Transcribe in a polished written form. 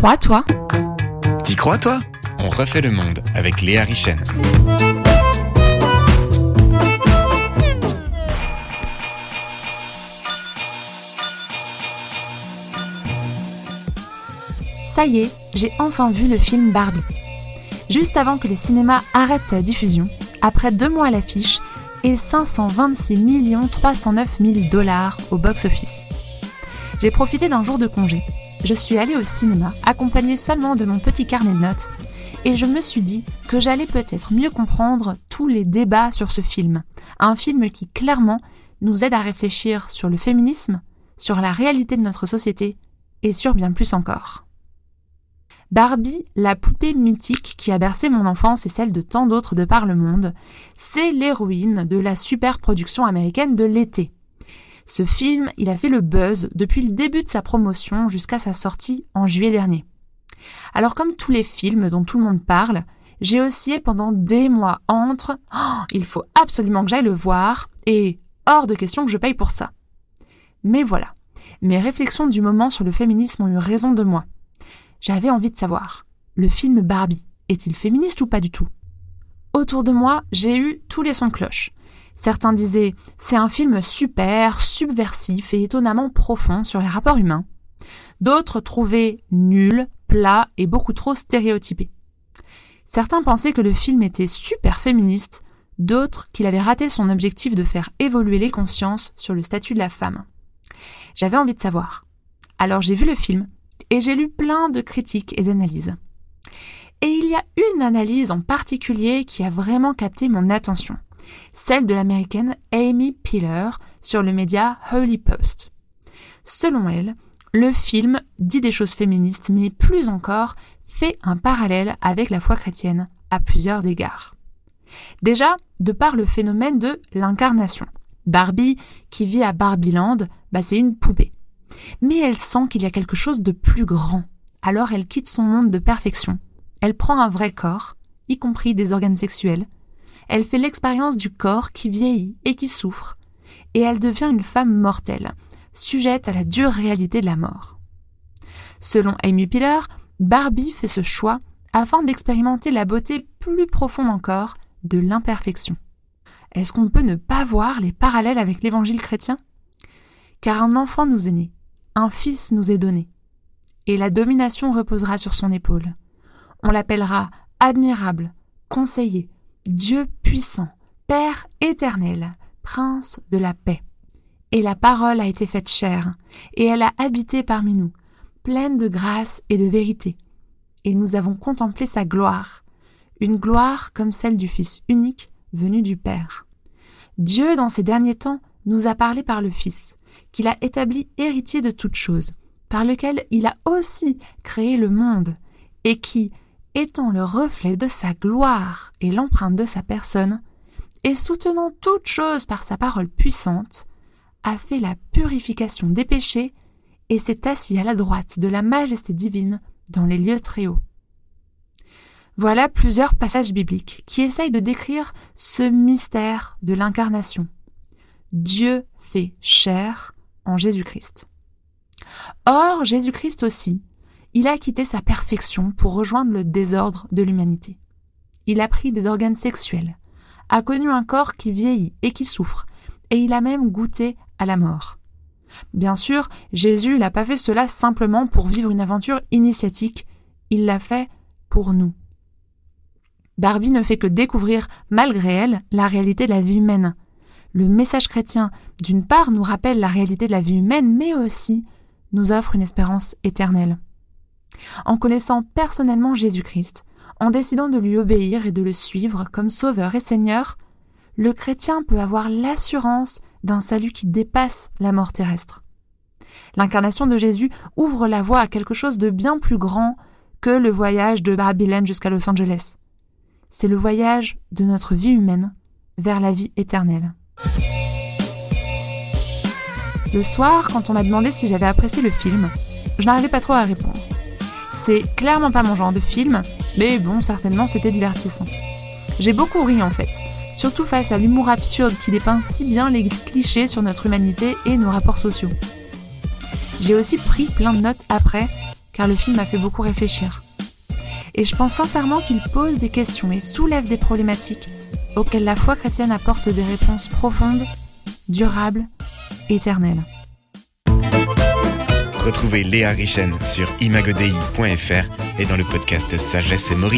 crois, toi ? T'y crois, toi ? On refait le monde avec Léa Richen. Ça y est, j'ai enfin vu le film Barbie. Juste avant que les cinémas arrêtent sa diffusion, après 2 mois à l'affiche et 526 309 000 $ au box-office. J'ai profité d'un jour de congé. Je suis allée au cinéma, accompagnée seulement de mon petit carnet de notes, et je me suis dit que j'allais peut-être mieux comprendre tous les débats sur ce film. Un film qui, clairement, nous aide à réfléchir sur le féminisme, sur la réalité de notre société, et sur bien plus encore. Barbie, la poupée mythique qui a bercé mon enfance et celle de tant d'autres de par le monde, c'est l'héroïne de la super production américaine de l'été. Ce film, il a fait le buzz depuis le début de sa promotion jusqu'à sa sortie en juillet dernier. Alors comme tous les films dont tout le monde parle, j'ai oscillé pendant des mois entre « il faut absolument que j'aille le voir » et « hors de question que je paye pour ça ». Mais voilà, mes réflexions du moment sur le féminisme ont eu raison de moi. J'avais envie de savoir, le film Barbie, est-il féministe ou pas du tout ? Autour de moi, j'ai eu tous les sons de cloche. Certains disaient « c'est un film super, subversif et étonnamment profond sur les rapports humains ». D'autres trouvaient nul, plat et beaucoup trop stéréotypé. Certains pensaient que le film était super féministe, d'autres qu'il avait raté son objectif de faire évoluer les consciences sur le statut de la femme. J'avais envie de savoir. Alors j'ai vu le film et j'ai lu plein de critiques et d'analyses. Et il y a une analyse en particulier qui a vraiment capté mon attention. Celle de l'américaine Amy Pillar sur le média Holy Post. Selon elle, le film dit des choses féministes, mais plus encore, fait un parallèle avec la foi chrétienne à plusieurs égards. Déjà, de par le phénomène de l'incarnation. Barbie, qui vit à Barbieland, c'est une poupée. Mais elle sent qu'il y a quelque chose de plus grand. Alors elle quitte son monde de perfection. Elle prend un vrai corps, y compris des organes sexuels. Elle fait l'expérience du corps qui vieillit et qui souffre, et elle devient une femme mortelle, sujette à la dure réalité de la mort. Selon Amy Pillar, Barbie fait ce choix afin d'expérimenter la beauté plus profonde encore de l'imperfection. Est-ce qu'on peut ne pas voir les parallèles avec l'évangile chrétien ? Car un enfant nous est né, un fils nous est donné, et la domination reposera sur son épaule. On l'appellera admirable, conseiller, Dieu puissant, Père éternel, Prince de la paix. Et la parole a été faite chair, et elle a habité parmi nous, pleine de grâce et de vérité. Et nous avons contemplé sa gloire, une gloire comme celle du Fils unique venu du Père. Dieu, dans ces derniers temps, nous a parlé par le Fils, qu'il a établi héritier de toutes choses, par lequel il a aussi créé le monde, et qui, étant le reflet de sa gloire et l'empreinte de sa personne, et soutenant toutes choses par sa parole puissante, a fait la purification des péchés et s'est assis à la droite de la majesté divine dans les lieux très hauts. Voilà plusieurs passages bibliques qui essayent de décrire ce mystère de l'incarnation. Dieu fait chair en Jésus-Christ. Or, Jésus-Christ aussi, il a quitté sa perfection pour rejoindre le désordre de l'humanité. Il a pris des organes sexuels, a connu un corps qui vieillit et qui souffre, et il a même goûté à la mort. Bien sûr, Jésus n'a pas fait cela simplement pour vivre une aventure initiatique, il l'a fait pour nous. Barbie ne fait que découvrir, malgré elle, la réalité de la vie humaine. Le message chrétien, d'une part, nous rappelle la réalité de la vie humaine, mais aussi nous offre une espérance éternelle. En connaissant personnellement Jésus-Christ, en décidant de lui obéir et de le suivre comme sauveur et seigneur, le chrétien peut avoir l'assurance d'un salut qui dépasse la mort terrestre. L'incarnation de Jésus ouvre la voie à quelque chose de bien plus grand que le voyage de Barbieland jusqu'à Los Angeles. C'est le voyage de notre vie humaine vers la vie éternelle. Le soir, quand on m'a demandé si j'avais apprécié le film, je n'arrivais pas trop à répondre. C'est clairement pas mon genre de film, mais bon, certainement c'était divertissant. J'ai beaucoup ri en fait, surtout face à l'humour absurde qui dépeint si bien les clichés sur notre humanité et nos rapports sociaux. J'ai aussi pris plein de notes après, car le film m'a fait beaucoup réfléchir. Et je pense sincèrement qu'il pose des questions et soulève des problématiques auxquelles la foi chrétienne apporte des réponses profondes, durables, éternelles. Retrouvez Léa Richen sur imagodei.fr et dans le podcast Sagesse et Maurice.